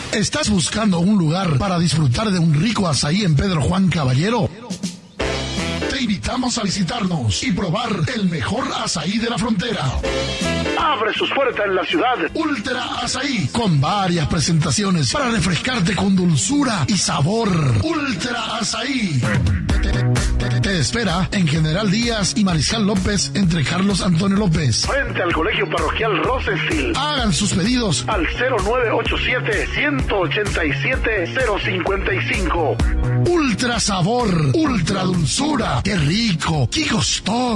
¿Estás buscando un lugar para disfrutar de un rico azaí en Pedro Juan Caballero? Te invitamos a visitarnos y probar el mejor azaí de la frontera. Abre sus puertas en la ciudad Ultra Azaí, con varias presentaciones para refrescarte con dulzura y sabor. Ultra Azaí te espera en General Díaz y Mariscal López, entre Carlos Antonio López, frente al Colegio Parroquial Rosenfield. Hagan sus pedidos al 0987-187-055. Ultra sabor, ultra dulzura, qué rico, qué gustoso.